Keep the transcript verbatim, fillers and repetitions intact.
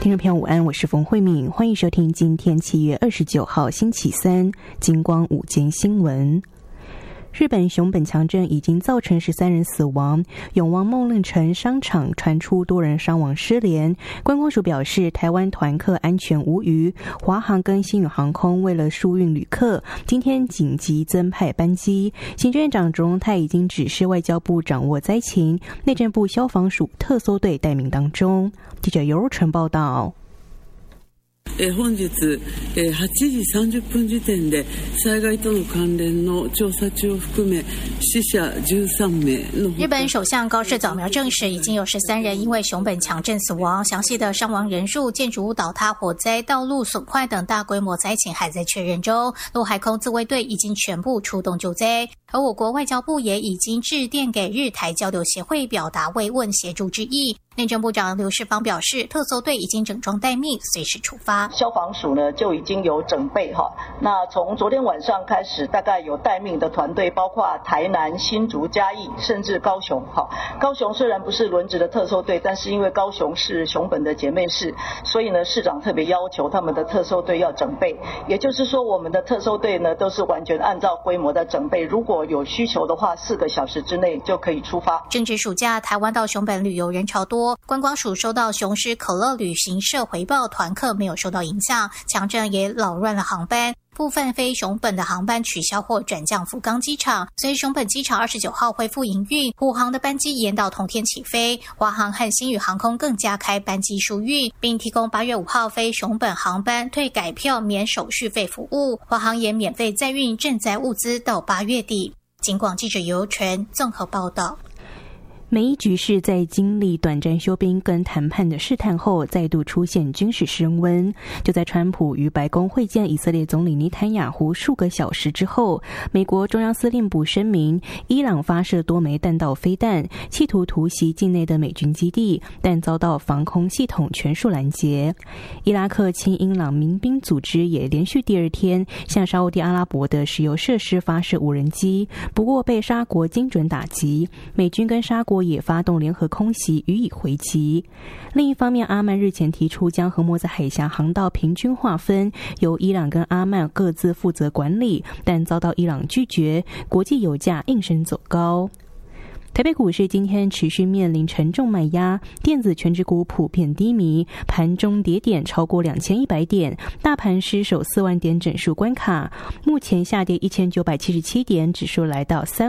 听众朋友午安，我是冯慧敏，欢迎收听今天七月二十九号星期三金光午间新闻。日本熊本强震已经造成十三人死亡，永旺梦令城商场传出多人伤亡失联。观光署表示，台湾团客安全无虞，华航跟星宇航空为了疏运旅客，今天紧急增派班机。行政院长卓荣泰已经指示外交部掌握灾情，内政部消防署特搜队待命当中。记者尤如成报道。 え本日えはちじさんじゅっぷん時点で災害との関連の調査中を含め死者じゅうさんめいの。 日本首相高市早苗证实，已经有十三人因为熊本强震死亡，详细的伤亡人数、建筑物倒塌、火灾、道路损坏等大规模灾情还在确认中。陆海空自卫队已经全部出动救灾，而我国外交部也已经致电给日台交流协会，表达慰问协助之意。内政部长刘世芳表示，特搜队已经整装待命，随时出发。 消防署呢就已经有整备哈，那从昨天晚上开始，大概有待命的团队，包括台南、新竹、嘉义，甚至高雄哈。高雄虽然不是轮值的特搜队，但是因为高雄是熊本的姐妹市，所以呢市长特别要求他们的特搜队要整备。也就是说，我们的特搜队呢都是完全按照规模的整备，如果有需求的话，四个小时之内就可以出发。 正值暑假，台湾到熊本旅游人潮多。观光署收到雄狮可乐旅行社回报，团客没有受到影响，强震也扰乱了航班，部分非熊本的航班取消或转降福冈机场，所以熊本机场二十九号恢复营运，虎航的班机延到同天起飞，华航和星宇航空更加开班机疏运，并提供八月五号飞熊本航班退改票免手续费服务，华航也免费载运赈灾物资到八月底。警广记者尤纯综合报道。 美伊局势在经历短暂休兵跟谈判的试探后，再度出现军事升温。就在川普与白宫会见以色列总理尼坦雅胡数个小时之后，美国中央司令部声明，伊朗发射多枚弹道飞弹，企图突袭境内的美军基地，但遭到防空系统全数拦截。伊拉克亲伊朗民兵组织也连续第二天向沙烏地阿拉伯的石油设施发射无人机，不过被沙国精准打击，美军跟沙国也发动联合空袭予以回击。另一方面，阿曼日前提出将荷默兹海峡航道平均划分，由伊朗跟阿曼各自负责管理，但遭到伊朗拒绝，国际油价应声走高。台北股市今天持续面临沉重卖压，电子权值股普遍低迷，盘中跌点超过两千一百点，大盘失守四万点整数关卡，目前下跌一千九百七十七点，指数来到三